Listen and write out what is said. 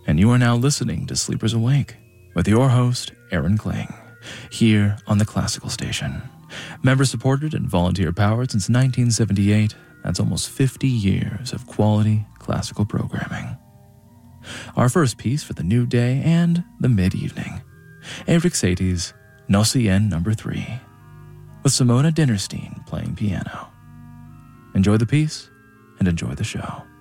and you are now listening to Sleepers Awake with your host, Aaron Kling, here on the Classical Station. Member-supported and volunteer-powered since 1978, that's almost 50 years of quality classical programming. Our first piece for the new day and the mid-evening, Erik Satie's Nocien No. 3, with Simona Dinnerstein playing piano. Enjoy the piece and enjoy the show.